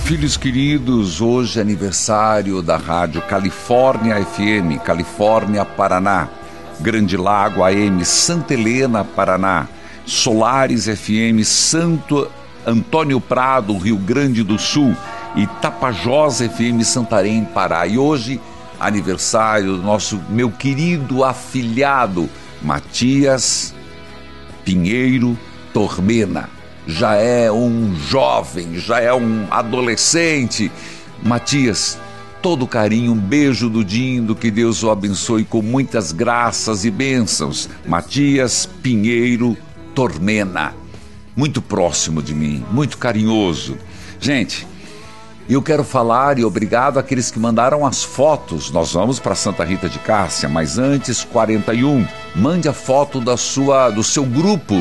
Filhos queridos, hoje é aniversário da Rádio Califórnia FM, Califórnia, Paraná, Grande Lago AM, Santa Helena, Paraná, Solares FM, Santo Antônio Prado, Rio Grande do Sul, e Tapajós FM, Santarém, Pará. E hoje, aniversário do nosso, meu querido afilhado, Matias Pinheiro Tormena. Já é um jovem, já é um adolescente. Matias, todo carinho, um beijo do Dindo, que Deus o abençoe com muitas graças e bênçãos. Matias Pinheiro Tormena, muito próximo de mim, muito carinhoso. Gente, eu quero falar e obrigado àqueles que mandaram as fotos. Nós vamos para Santa Rita de Cássia, mas antes, 41, mande a foto do seu grupo,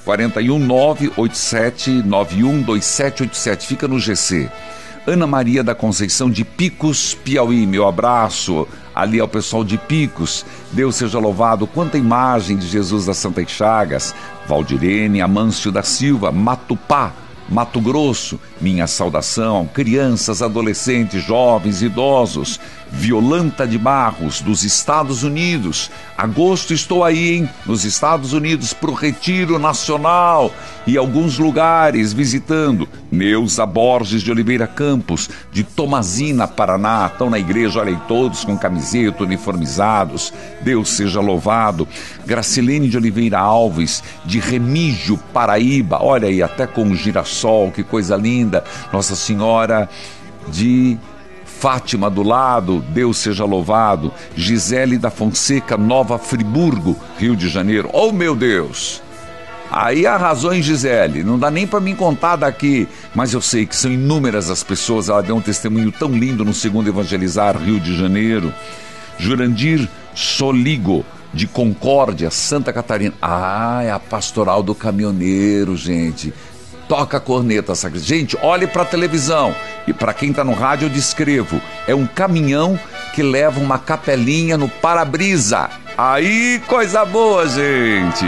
41987912787, fica no GC. Ana Maria da Conceição de Picos, Piauí, meu abraço ali ao pessoal de Picos. Deus seja louvado. Quanta imagem de Jesus das Santas Chagas. Valdirene Amâncio da Silva, Matupá, Mato Grosso, minha saudação. Crianças, adolescentes, jovens, idosos. Violanta de Barros, dos Estados Unidos. Agosto estou aí, hein? Nos Estados Unidos, pro Retiro Nacional e alguns lugares visitando. Neuza Borges de Oliveira Campos, de Tomazina, Paraná. Estão na igreja, olha aí, todos com camiseta, uniformizados. Deus seja louvado. Gracilene de Oliveira Alves, de Remígio, Paraíba. Olha aí, até com um girassol, que coisa linda. Nossa Senhora de Fátima do lado, Deus seja louvado. Gisele da Fonseca, Nova Friburgo, Rio de Janeiro. Oh, meu Deus! Aí arrasou em Gisele, não dá nem para me contar daqui, mas eu sei que são inúmeras as pessoas. Ela deu um testemunho tão lindo no Segundo Evangelizar, Rio de Janeiro. Jurandir Soligo, de Concórdia, Santa Catarina. Ah, é a Pastoral do Caminhoneiro, gente. Toca a corneta, sacristão. Gente, olhe para a televisão. E para quem está no rádio, eu descrevo. É um caminhão que leva uma capelinha no para-brisa. Aí, coisa boa, gente.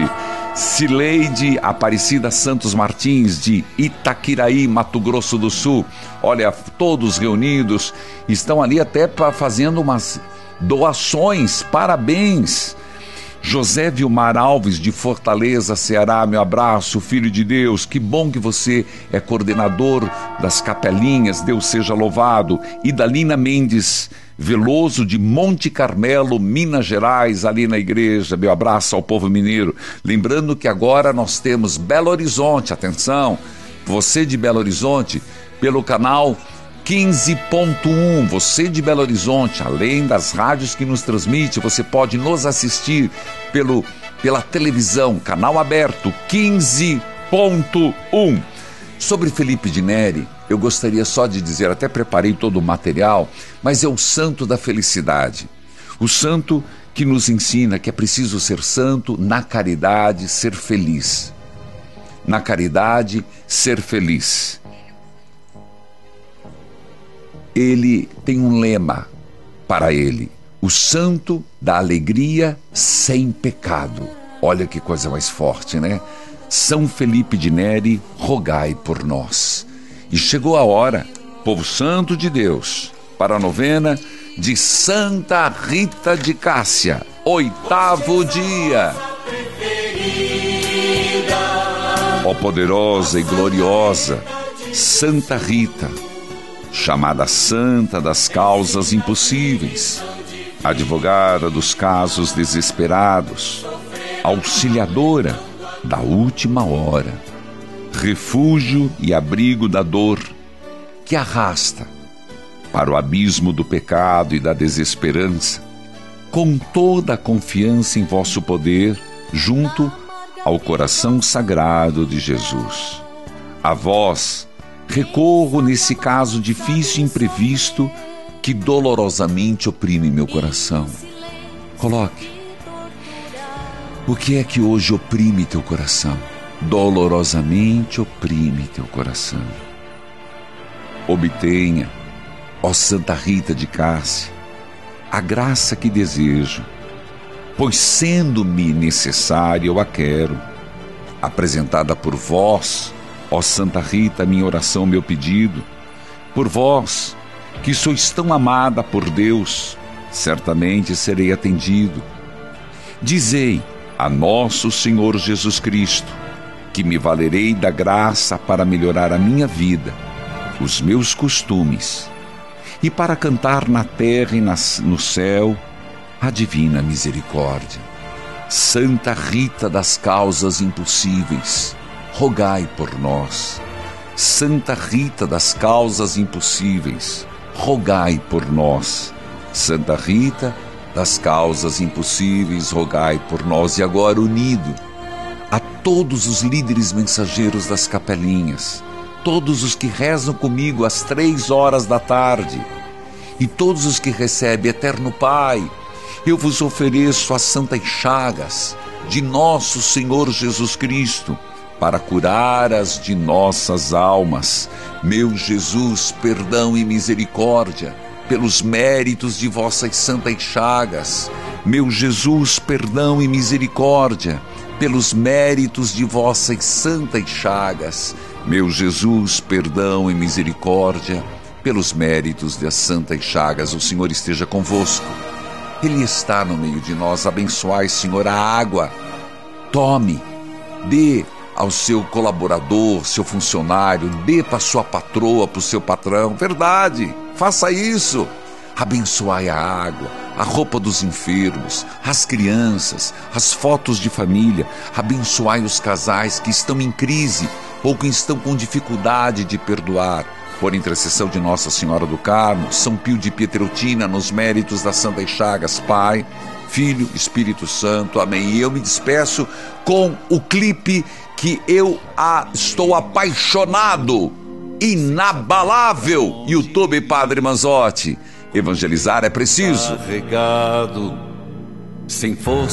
Cileide Aparecida Santos Martins, de Itaquiraí, Mato Grosso do Sul. Olha, todos reunidos. Estão ali até fazendo umas doações. Parabéns. José Vilmar Alves, de Fortaleza, Ceará, meu abraço, filho de Deus, que bom que você é coordenador das capelinhas, Deus seja louvado. Idalina Mendes Veloso, de Monte Carmelo, Minas Gerais, ali na igreja, meu abraço ao povo mineiro. Lembrando que agora nós temos Belo Horizonte, atenção, você de Belo Horizonte, pelo canal 15.1, você de Belo Horizonte, além das rádios que nos transmite, você pode nos assistir pela televisão, canal aberto 15.1. Sobre Felipe de Neri, eu gostaria só de dizer, até preparei todo o material, mas é o santo da felicidade. O santo que nos ensina que é preciso ser santo, na caridade ser feliz. Na caridade ser feliz. Ele tem um lema para ele: o santo da alegria sem pecado. Olha que coisa mais forte, né? São Felipe de Neri, rogai por nós. E chegou a hora, povo santo de Deus, para a novena de Santa Rita de Cássia, 8º dia. Ó poderosa e gloriosa Santa Rita, chamada Santa das Causas Impossíveis, advogada dos casos desesperados, auxiliadora da última hora, refúgio e abrigo da dor que arrasta para o abismo do pecado e da desesperança, com toda a confiança em vosso poder, junto ao coração sagrado de Jesus. A vós recorro nesse caso difícil e imprevisto que dolorosamente oprime meu coração. Coloque. O que é que hoje oprime teu coração? Dolorosamente oprime teu coração. Obtenha, ó Santa Rita de Cássia, a graça que desejo, pois sendo-me necessária eu a quero. Apresentada por vós, ó Santa Rita, minha oração, meu pedido, Por vós, que sois tão amada por Deus, certamente serei atendido. Dizei a nosso Senhor Jesus Cristo, que me valerei da graça para melhorar a minha vida, os meus costumes, e para cantar na terra e no céu a divina misericórdia. Santa Rita das causas impossíveis, rogai por nós. Santa Rita das causas impossíveis, rogai por nós. Santa Rita das causas impossíveis, rogai por nós. E agora, unido a todos os líderes mensageiros das capelinhas, todos os que rezam comigo às 3 da tarde, e todos os que recebem, Eterno Pai, eu vos ofereço as santas chagas de nosso Senhor Jesus Cristo, para curar as de nossas almas. Meu Jesus, perdão e misericórdia, pelos méritos de vossas santas chagas. Meu Jesus, perdão e misericórdia, pelos méritos de vossas santas chagas. Meu Jesus, perdão e misericórdia, pelos méritos das santas chagas. O Senhor esteja convosco. Ele está no meio de nós. Abençoai, Senhor, a água. Tome, dê ao seu colaborador, seu funcionário, dê para sua patroa, para o seu patrão. Verdade, faça isso. Abençoai a água, a roupa dos enfermos, as crianças, as fotos de família. Abençoai os casais que estão em crise ou que estão com dificuldade de perdoar. Por intercessão de Nossa Senhora do Carmo, São Pio de Pietrelcina, nos méritos das Santas Chagas, Pai, Filho, Espírito Santo. Amém. E eu me despeço com o clipe que eu estou apaixonado, inabalável. YouTube Padre Manzotti. Evangelizar é preciso. Carregado, sem força.